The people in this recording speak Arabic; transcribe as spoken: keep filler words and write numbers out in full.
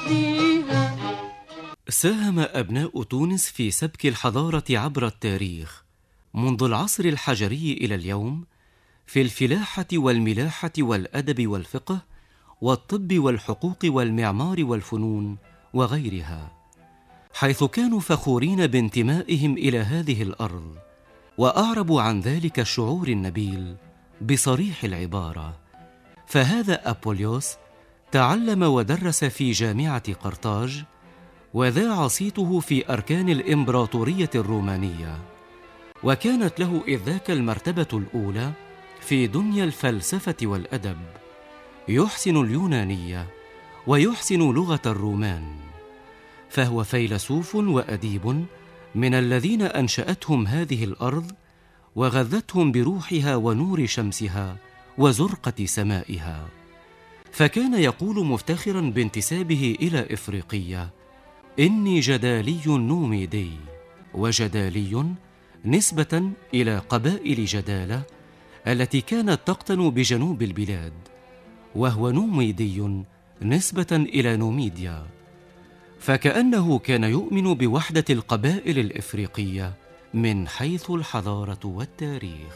وحديها. ساهم أبناء تونس في سبك الحضارة عبر التاريخ منذ العصر الحجري إلى اليوم في الفلاحة والملاحة والأدب والفقه والطب والحقوق والمعمار والفنون وغيرها، حيث كانوا فخورين بانتمائهم إلى هذه الأرض، وأعربوا عن ذلك الشعور النبيل بصريح العبارة. فهذا أبوليوس تعلم ودرس في جامعة قرطاج، وذاع صيته في أركان الإمبراطورية الرومانية، وكانت له إذ ذاك المرتبة الأولى في دنيا الفلسفة والأدب، يحسن اليونانية ويحسن لغة الرومان، فهو فيلسوف وأديب من الذين أنشأتهم هذه الأرض وغذتهم بروحها ونور شمسها وزرقة سمائها. فكان يقول مفتخرا بانتسابه إلى إفريقيا: إني جدالي نوميدي. وجدالي نسبة إلى قبائل جدالة التي كانت تقطن بجنوب البلاد، وهو نوميدي نسبة إلى نوميديا، فكأنه كان يؤمن بوحدة القبائل الإفريقية من حيث الحضارة والتاريخ.